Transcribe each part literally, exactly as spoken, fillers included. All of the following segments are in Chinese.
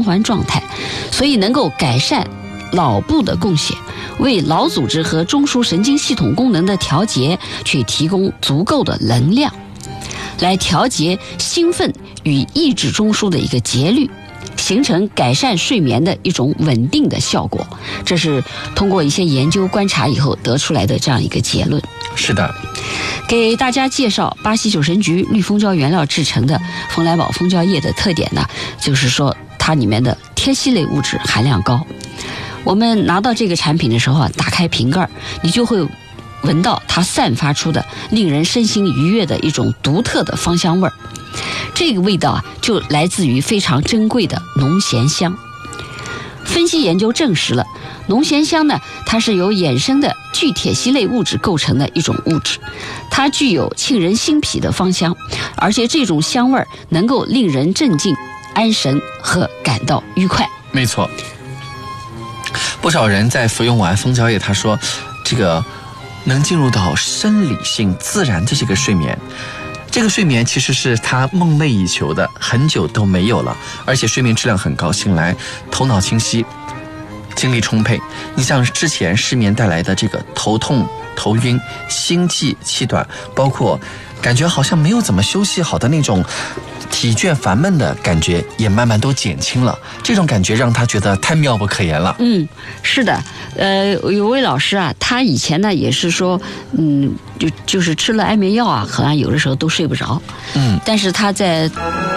环状态，所以能够改善脑部的供血，为脑组织和中枢神经系统功能的调节去提供足够的能量，来调节兴奋与抑制中枢的一个节律，形成改善睡眠的一种稳定的效果。这是通过一些研究观察以后得出来的这样一个结论。 是的， 给大家介绍巴西酒神菊绿蜂胶原料制成的蜂来宝蜂胶液的特点呢，就是说它里面的萜烯类物质含量高。我们拿到这个产品的时候啊，打开瓶盖，你就会闻到它散发出的令人身心愉悦的一种独特的芳香味儿。这个味道啊，就来自于非常珍贵的浓咸香。分析研究证实了，浓咸香呢，它是由衍生的聚萜烯类物质构成的一种物质，它具有沁人心脾的芳香，而且这种香味能够令人镇静、安神和感到愉快。 没错，不少人在服用完蜂胶液，他说这个能进入到生理性自然的这个睡眠。这个睡眠其实是他梦寐以求的，很久都没有了，而且睡眠质量很高，醒来头脑清晰，精力充沛。你像之前失眠带来的这个头痛、头晕、心悸、气短，包括感觉好像没有怎么休息好的那种体倦烦闷的感觉，也慢慢都减轻了。这种感觉让他觉得太妙不可言了。 嗯，是的，呃，有位老师啊，他以前呢也是说，嗯，就就是吃了安眠药啊，好像有的时候都睡不着。 嗯， 但是他在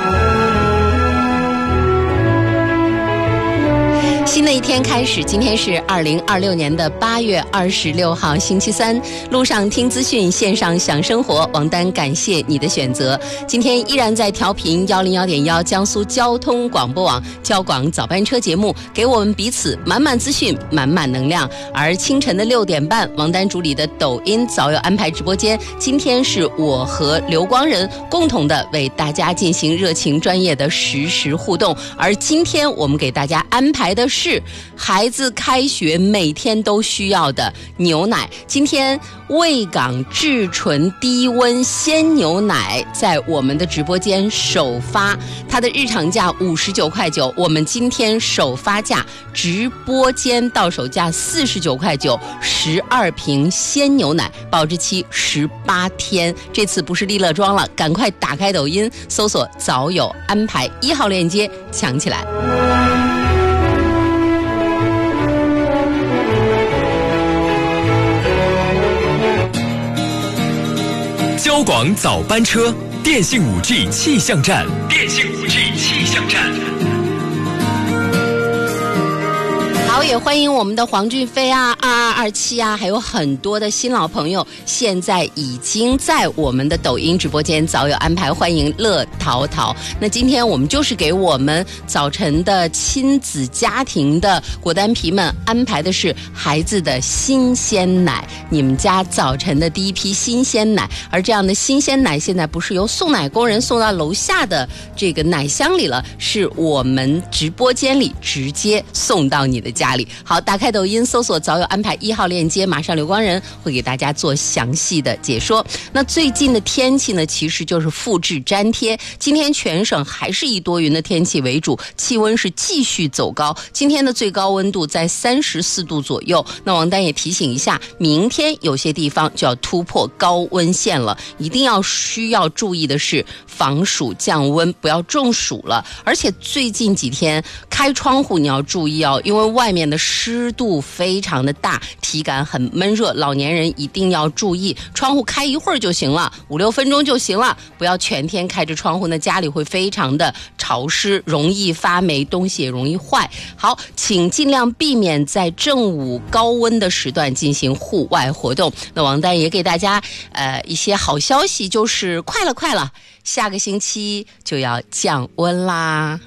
新的一天开始，今天是二零二六年的八月二十六号星期三，路上听资讯，线上享生活。王丹感谢你的选择。今天依然在调频幺零幺点幺江苏交通广播网交广早班车节目，给我们彼此满满资讯，满满能量。而清晨的六点半，王丹主理的抖音早有安排直播间，今天是我和刘光仁共同的为大家进行热情专业的实时互动。而今天我们给大家安排的是是孩子开学每天都需要的牛奶。今天卫港至纯低温鲜牛奶在我们的直播间首发，它的日常价五十九块九，我们今天首发价直播间到手价四十九块九，十二瓶鲜牛奶，保质期十八天。这次不是利乐装了，赶快打开抖音搜索早有安排一号链接抢起来。 交广早班车，电信 五 G 气象站，电信 五 G 气象站。 好，也欢迎我们的黄俊飞啊，二二二七啊，还有很多的新老朋友，现在已经在我们的抖音直播间早有安排，欢迎乐淘淘。那今天我们就是给我们早晨的亲子家庭的果丹皮们安排的是孩子的新鲜奶，你们家早晨的第一批新鲜奶。而这样的新鲜奶现在不是由送奶工人送到楼下的这个奶箱里了，是我们直播间里直接送到你的家里。好，打开抖音搜索早有安排一号链接，马上刘光仁会给大家做详细的解说。那最近的天气呢，其实就是复制粘贴。今天全省还是以多云的天气为主，气温是继续走高，今天的最高温度在三十四度左右。那王丹也提醒一下，明天有些地方就要突破高温线了，一定要需要注意的是防暑降温，不要中暑了。而且最近几天开窗户你要注意哦，因为外面的湿度非常的大，体感很闷热，老年人一定要注意，窗户开一会儿就行了，五六分钟就行了，不要全天开着窗户，那家里会非常的潮湿，容易发霉，东西也容易坏。好，请尽量避免在正午高温的时段进行户外活动。那王丹也给大家呃一些好消息，就是快了快了，下个星期就要降温啦。